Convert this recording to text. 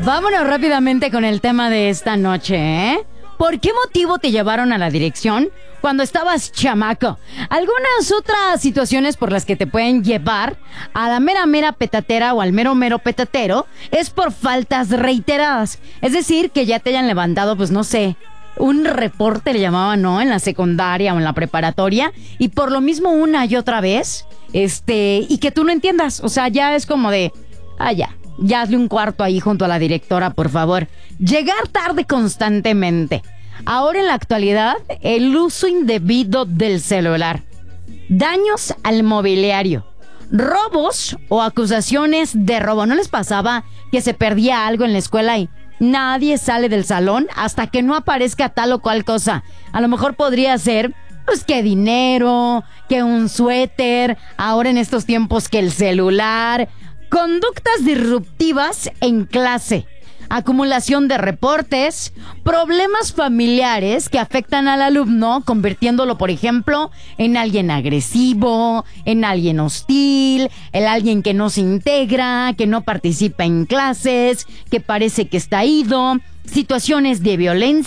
Vámonos rápidamente con el tema de esta noche, ¿eh? ¿Por qué motivo te llevaron a la dirección cuando estabas chamaco? Algunas otras situaciones por las que te pueden llevar a la mera petatera o al mero petatero es por faltas reiteradas. Es decir, que ya te hayan levantado, pues no sé, un reporte le llamaban, ¿no? En la secundaria o en la preparatoria, y por lo mismo una y otra vez, y que tú no entiendas. O sea, ya es como de, ya hazle un cuarto ahí junto a la directora, por favor. Llegar tarde constantemente. Ahora en la actualidad, el uso indebido del celular. Daños al mobiliario. Robos o acusaciones de robo. ¿No les pasaba que se perdía algo en la escuela y nadie sale del salón hasta que no aparezca tal o cual cosa? A lo mejor podría ser, pues, que dinero, que un suéter, ahora en estos tiempos que el celular. Conductas disruptivas en clase, acumulación de reportes, problemas familiares que afectan al alumno, convirtiéndolo, por ejemplo, en alguien agresivo, en alguien hostil, en alguien que no se integra, que no participa en clases, que parece que está ido, situaciones de violencia.